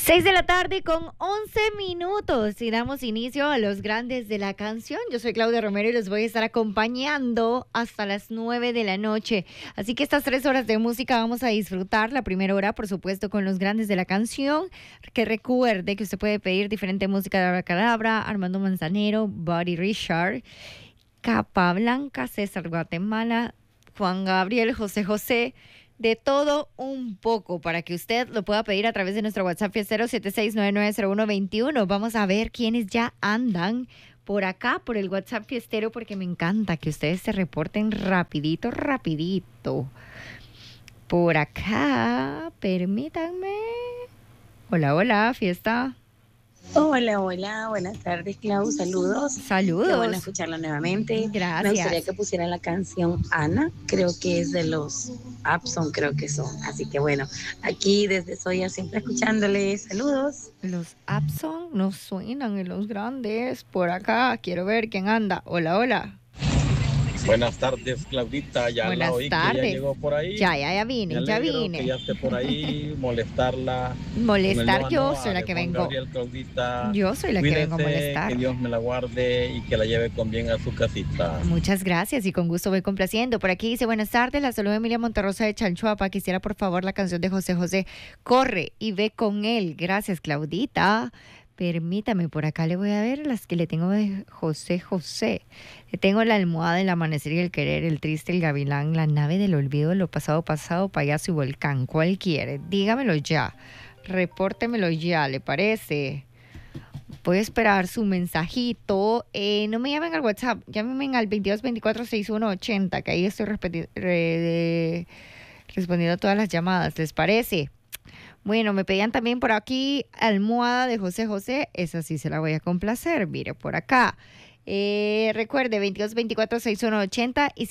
6 de la tarde con 11 minutos y damos inicio a los grandes de la canción. Yo soy Claudia Romero y los voy a estar acompañando hasta las 9 de la noche. Así que estas 3 horas de música vamos a disfrutar. La primera hora, por supuesto, con los grandes de la canción. Que recuerde que usted puede pedir diferente música de Abracadabra, Armando Manzanero, Buddy Richard, Capa Blanca, César Guatemala, Juan Gabriel, José José. De todo un poco para que usted lo pueda pedir a través de nuestro WhatsApp fiestero 76990121. Vamos a ver quiénes ya andan por acá, por el WhatsApp fiestero, porque me encanta que ustedes se reporten rapidito. Por acá, permítanme. Hola, fiesta. Hola, buenas tardes, Clau, saludos. Qué bueno escucharla nuevamente. Gracias. Me gustaría que pusieran la canción Ana, creo que es de los Abson, creo que son. Así que bueno, aquí desde Soya siempre escuchándole, saludos. Los Abson no suenan en los grandes. Por acá, quiero ver quién anda. Hola. Buenas tardes, Claudita. Ya Buenas la oí tardes. que ya llegó por ahí. Ya vine. Que ya esté por ahí, molestarla. Molestar, yo soy la que vengo. Gabriel, Claudita. Yo soy la que vengo a molestar. Que Dios me la guarde y que la lleve con bien a su casita. Muchas gracias y con gusto voy complaciendo. Por aquí dice, buenas tardes, la saluda Emilia Monterrosa de Chalchuapa. Quisiera por favor la canción de José José, Corre y ve con él. Gracias, Claudita. Permítame, por acá le voy a ver las que le tengo de José José. Le tengo la almohada, el amanecer y el querer, el triste, el gavilán, la nave del olvido, lo pasado, payaso y volcán. ¿Cuál quiere? Dígamelo ya. Repórtemelo ya, ¿le parece? Voy a esperar su mensajito. No me llamen al WhatsApp, llámenme al 22246180, que ahí estoy respondiendo a todas las llamadas. ¿Les parece? Bueno, me pedían también por aquí almohada de José José. Esa sí se la voy a complacer. Mire, por acá. Recuerde, 22246180 y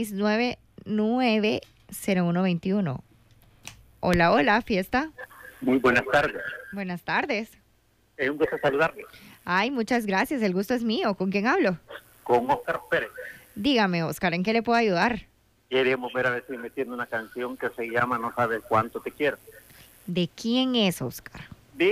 76990121. Hola, fiesta. Muy buenas tardes. Buenas tardes. Es un gusto saludarle. Ay, muchas gracias. El gusto es mío. ¿Con quién hablo? Con Oscar Pérez. Dígame, Oscar, ¿en qué le puedo ayudar? Queremos ver a ver si metiendo una canción que se llama No sabes cuánto te quiero. ¿De quién es, Oscar?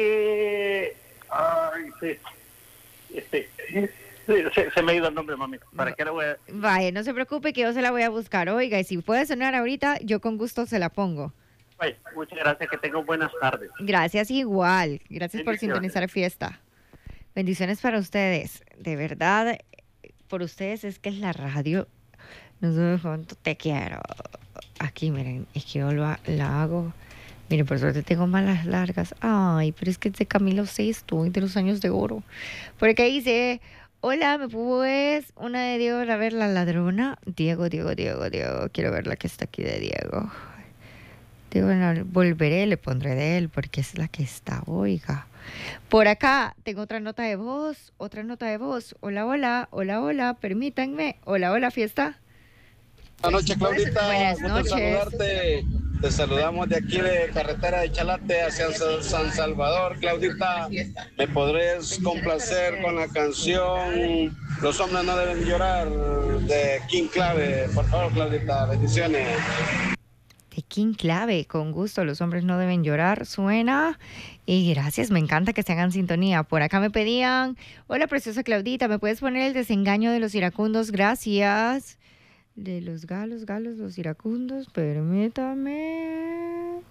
Se me ha ido el nombre, mami. ¿Para qué la voy a...? Vaya, no se preocupe que yo se la voy a buscar. Oiga, y si puede sonar ahorita, yo con gusto se la pongo. Vaya, muchas gracias, que tengan buenas tardes. Gracias igual. Gracias por sintonizar Fiesta. Bendiciones para ustedes. De verdad, por ustedes es que es la radio. No sé cuánto te quiero. Aquí, miren, es que yo la hago... Mire, por suerte tengo malas largas. Ay, pero es que es de Camilo Sesto y de los años de oro. Porque dice, hola, ¿me puedes una de Diego a ver la ladrona? Diego. Quiero ver la que está aquí de Diego. Diego, volveré, le pondré de él porque es la que está, oiga. Por acá tengo otra nota de voz. Hola, permítanme. Hola, fiesta. Buenas noches, Claudita. Buenas noches. Saludarte. Te saludamos de aquí de carretera de Chalate hacia San Salvador, Claudita. ¿Me podrías complacer con la canción Los hombres no deben llorar de King Clave? Por favor, Claudita, bendiciones. De King Clave, con gusto, Los hombres no deben llorar, suena. Y gracias, me encanta que se hagan sintonía. Por acá me pedían, hola preciosa Claudita, ¿me puedes poner el desengaño de los iracundos? Gracias. De los galos, los iracundos, permítame.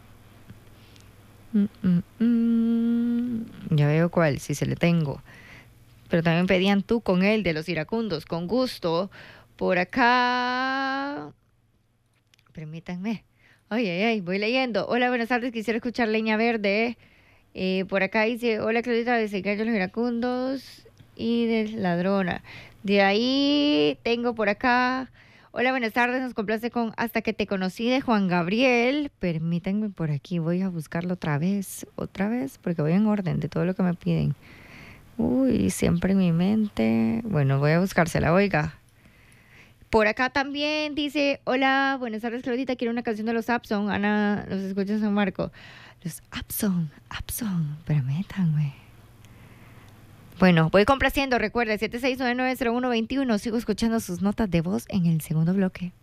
Ya veo cuál, si se le tengo. Pero también pedían tú con él de los iracundos, con gusto. Por acá. Permítanme. Ay, voy leyendo. Hola, buenas tardes, quisiera escuchar Leña Verde. Por acá dice, hola Claudita, de Secayo de los iracundos y de Ladrona. De ahí tengo por acá, hola, buenas tardes, nos complace con Hasta que te conocí de Juan Gabriel. Permítanme por aquí, voy a buscarlo otra vez, porque voy en orden de todo lo que me piden. Uy, siempre en mi mente. Bueno, voy a buscársela, oiga. Por acá también dice, hola, buenas tardes, Claudita, quiero una canción de los Abson. Ana, los escucha en San Marco. Los Abson, permítanme. Bueno, voy complaciendo, recuerda, 76990121. Sigo escuchando sus notas de voz en el segundo bloque.